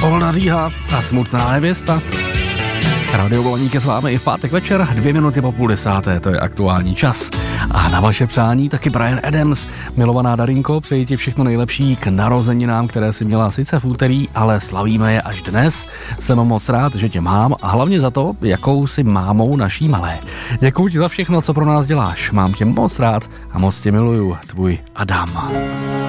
Olda Říha a Smutná nevěsta. Radio Volaník je s vámi i v pátek večer, 2 minuty po 9:30, to je aktuální čas. A na vaše přání taky Bryan Adams. Milovaná Darinko, přeji ti všechno nejlepší k narozeninám, které si měla sice v úterý, ale slavíme je až dnes. Jsem moc rád, že tě mám a hlavně za to, jakou jsi mámou naší malé. Děkuji ti za všechno, co pro nás děláš. Mám tě moc rád a moc tě miluju. Tvůj Adam.